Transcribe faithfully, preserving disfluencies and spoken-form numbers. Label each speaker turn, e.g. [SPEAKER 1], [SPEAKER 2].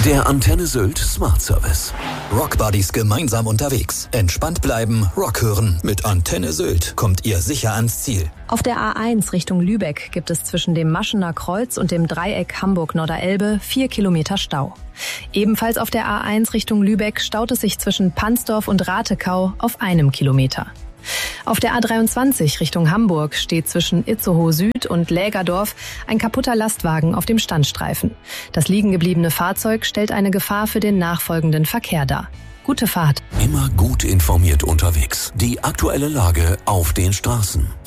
[SPEAKER 1] Der Antenne Sylt Smart Service.
[SPEAKER 2] Rockbuddies gemeinsam unterwegs. Entspannt bleiben, Rock hören. Mit Antenne Sylt kommt ihr sicher ans Ziel.
[SPEAKER 3] Auf der A eins Richtung Lübeck gibt es zwischen dem Maschener Kreuz und dem Dreieck Hamburg-Norderelbe vier Kilometer Stau. Ebenfalls auf der A eins Richtung Lübeck staut es sich zwischen Pansdorf und Ratekau auf einem Kilometer. Auf der A dreiundzwanzig Richtung Hamburg steht zwischen Itzehoe Süd und Lägerdorf ein kaputter Lastwagen auf dem Standstreifen. Das liegengebliebene Fahrzeug stellt eine Gefahr für den nachfolgenden Verkehr dar. Gute Fahrt.
[SPEAKER 1] Immer gut informiert unterwegs. Die aktuelle Lage auf den Straßen.